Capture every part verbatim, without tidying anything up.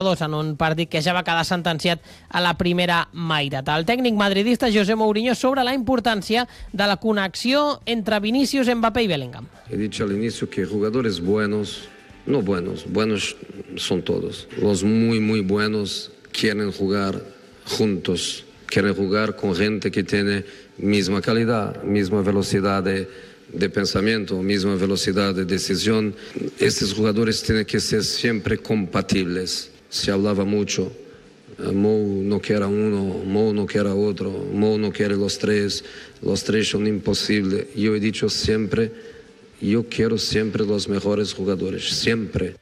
en un partit que ja va quedar sentenciat a la primera meitat. El tècnic madridista José Mourinho sobre la importància de la connexió entre Vinícius, Mbappé y Bellingham. He dicho al inicio que jugadores buenos, no buenos, buenos son todos. Los muy, muy buenos quieren jugar juntos, quieren jugar con gente que tiene misma calidad, misma velocidad de, de pensamiento, misma velocidad de decisión. Estos jugadores tienen que ser siempre compatibles. Se hablaba mucho, Mou no quiere uno, Mou no quiere otro, Mou no quiere los tres, los tres son imposibles. Yo he dicho siempre, yo quiero siempre los mejores jugadores, siempre.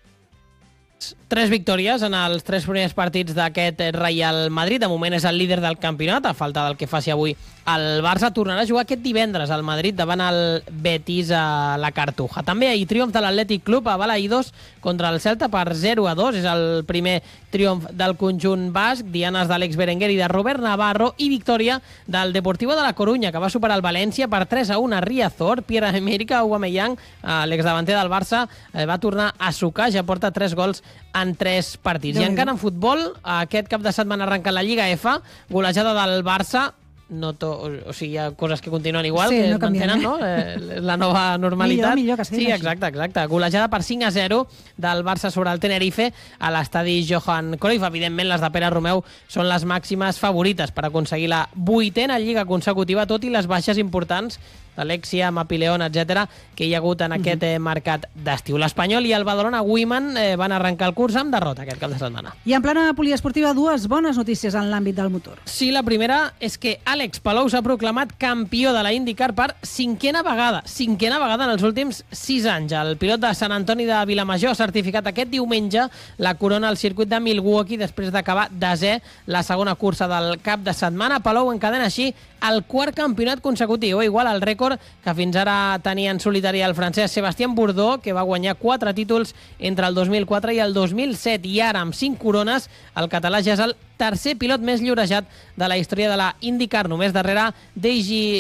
Tres victòries en els tres primers partits d'aquest Real Madrid. De moment és el líder del campionat, a falta del que faci avui el Barça. Tornarà a jugar aquest divendres al Madrid davant el Betis a la Cartuja. També ahir triomf de l'Atlètic Club a Balaïdos contra el Celta per zero a dos. És el primer triomf del conjunt basc. Dianes d'Àlex Berenguer i de Robert Navarro. I victòria del Deportivo de la Corunya, que va superar el València per tres a un a Riazor. Pierre-Emerick Aubameyang, l'exdavanter del Barça, va tornar a sucar. Ja porta tres gols en tres partits. I encara en futbol, aquest cap de setmana arrenca la Lliga F, golejada del Barça, no to, o sigui, hi ha coses que continuen igual, sí, que no es mantenen, no? Eh, la nova normalitat. Millor, millor que sigui sí, exacte, exacte. Golejada per cinc a zero del Barça sobre el Tenerife a l'estadi Johan Cruyff. Evidentment, les de Pere Romeu són les màximes favorites per aconseguir la vuitena Lliga consecutiva, tot i les baixes importants d'Alexia, Mapileón, etcètera, que hi ha hagut en aquest eh, mercat d'estiu. L'Espanyol i el Badalona Women eh, van arrencar el curs amb derrota aquest cap de setmana. I en plana poliesportiva, dues bones notícies en l'àmbit del motor. Sí, la primera és que Àlex Palou s'ha proclamat campió de la IndyCar per cinquena vegada. Cinquena vegada en els últims sis anys. El pilot de Sant Antoni de Vilamajor ha certificat aquest diumenge la corona al circuit de Milwaukee després d'acabar desè la segona cursa del cap de setmana. Palou encadena així el quart campionat consecutiu, igual al rècord que fins ara tenia en solitari el francès Sébastien Bourdais, que va guanyar quatre títols entre el dos mil quatre i el dos mil set, i ara amb cinc corones el català ja és el tercer pilot més llorejat de la història de la IndyCar, només darrere d'A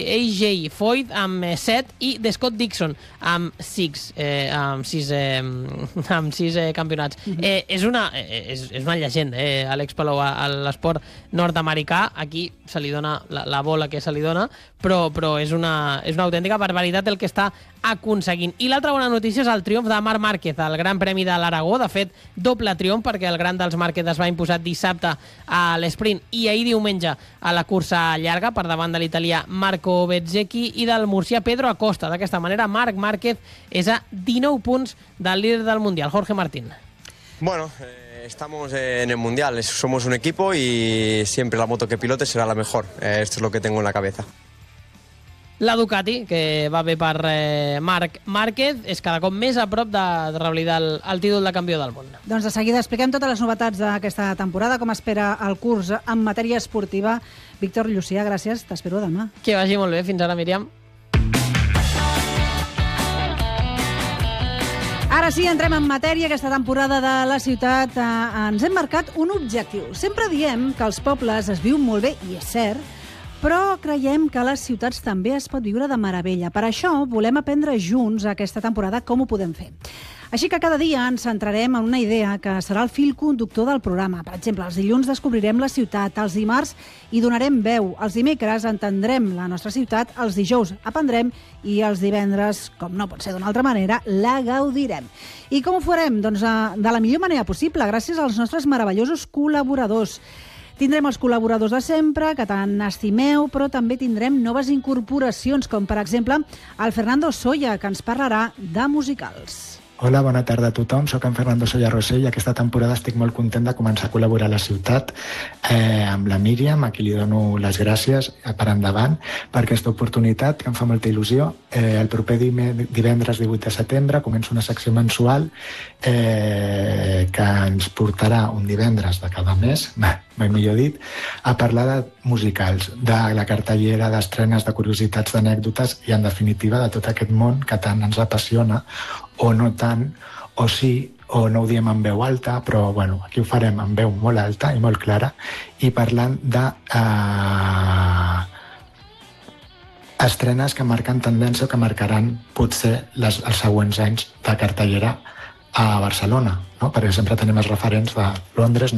J Foyt amb set i de Scott Dixon amb sis, eh, amb sis, eh, amb sis eh, campionats. Mm-hmm. eh, és, una, eh, és, és una llegenda, eh, Àlex Palou, a, a l'esport nord-americà. Aquí se li dona la, la bola que se li dona, però, però és, una, és una autèntica barbaritat el que està aconseguint. I l'altra bona notícia és el triomf de Marc Márquez al Gran Premi de l'Aragó. De fet, doble triomf, perquè el Gran dels Márquez es va imposar dissabte a l'esprint i ahir diumenge a la cursa llarga per davant de l'italià Marco Bezzecchi i del murcià Pedro Acosta. D'aquesta manera, Marc Márquez és a dinou punts del líder del Mundial, Jorge Martín. Bueno, eh, estamos en el Mundial, somos un equipo y siempre la moto que pilote será la mejor. Eh, esto es lo que tengo en la cabeza. La Ducati, que va bé per eh, Marc Márquez, és cada cop més a prop de, de revalidar el, el títol de campió del món. Doncs de seguida expliquem totes les novetats d'aquesta temporada, com espera el curs en matèria esportiva. Víctor Llucià, gràcies, t'espero demà. Que vagi molt bé, fins ara, Míriam. Ara sí, entrem en matèria. Aquesta temporada de la ciutat eh, ens hem marcat un objectiu. Sempre diem que als pobles es viu molt bé, i és cert, però creiem que a les ciutats també es pot viure de meravella. Per això volem aprendre junts aquesta temporada com ho podem fer. Així que cada dia ens centrarem en una idea que serà el fil conductor del programa. Per exemple, els dilluns descobrirem la ciutat, els dimarts hi donarem veu, els dimecres entendrem la nostra ciutat, els dijous aprendrem i els divendres, com no pot ser d'una altra manera, la gaudirem. I com ho farem? Doncs de la millor manera possible, gràcies als nostres meravellosos col·laboradors. Tindrem els col·laboradors de sempre, que tant estimeu, però també tindrem noves incorporacions, com per exemple el Fernando Soya, que ens parlarà de musicals. Hola, bona tarda a tothom. Soc en Fernando Soya Rosell i aquesta temporada estic molt content de començar a col·laborar a la ciutat eh, amb la Míriam, a qui li dono les gràcies per endavant per aquesta oportunitat que em fa molta il·lusió. Eh, el proper divendres divuit de setembre comença una secció mensual eh, que ens portarà un divendres de cada mes, mai millor dit, a parlar de musicals, de la cartellera, d'estrenes, de curiositats, d'anècdotes i, en definitiva, de tot aquest món que tant ens apassiona, o no tant, o sí, o no ho diem en veu alta, però bueno, aquí ho farem en veu molt alta i molt clara, i parlant de eh, estrenes que marquen tendència o que marcaran potser les, els següents anys de cartellera a Barcelona, no? Perquè sempre tenim els referents de Londres,